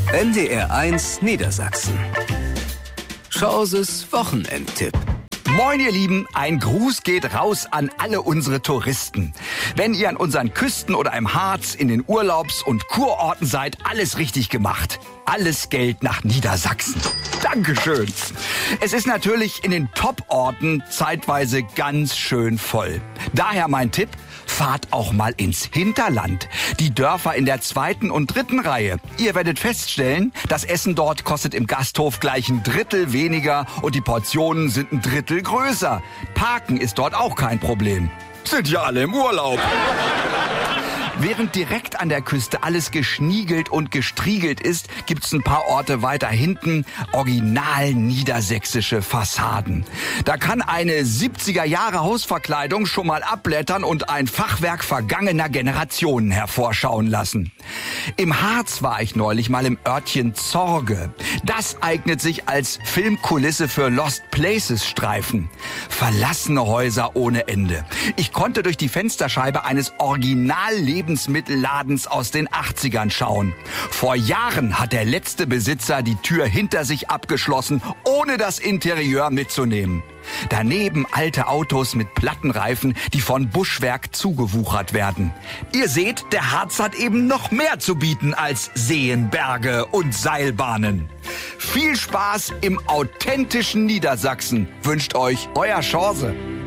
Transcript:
NDR1 Niedersachsen. Chauses Wochenendtipp. Moin ihr Lieben, ein Gruß geht raus an alle unsere Touristen. Wenn ihr an unseren Küsten oder im Harz in den Urlaubs- und Kurorten seid, alles richtig gemacht. Alles Geld nach Niedersachsen. Dankeschön. Es ist natürlich in den Top-Orten zeitweise ganz schön voll. Daher mein Tipp, fahrt auch mal ins Hinterland. Die Dörfer in der 2. und 3. Reihe. Ihr werdet feststellen, das Essen dort kostet im Gasthof gleich 1/3 weniger und die Portionen sind 1/3 größer. Parken ist dort auch kein Problem. Sind ja alle im Urlaub. Während direkt an der Küste alles geschniegelt und gestriegelt ist, gibt's ein paar Orte weiter hinten original niedersächsische Fassaden. Da kann eine 70er-Jahre Hausverkleidung schon mal abblättern und ein Fachwerk vergangener Generationen hervorschauen lassen. Im Harz war ich neulich mal im Örtchen Zorge. Das eignet sich als Filmkulisse für Lost Places Streifen. Verlassene Häuser ohne Ende. Ich konnte durch die Fensterscheibe eines Original-Lebensmittelladens aus den 80ern schauen. Vor Jahren hat der letzte Besitzer die Tür hinter sich abgeschlossen, ohne das Interieur mitzunehmen. Daneben alte Autos mit Plattenreifen, die von Buschwerk zugewuchert werden. Ihr seht, der Harz hat eben noch mehr zu bieten als Seen, Berge und Seilbahnen. Viel Spaß im authentischen Niedersachsen wünscht euch euer Chance.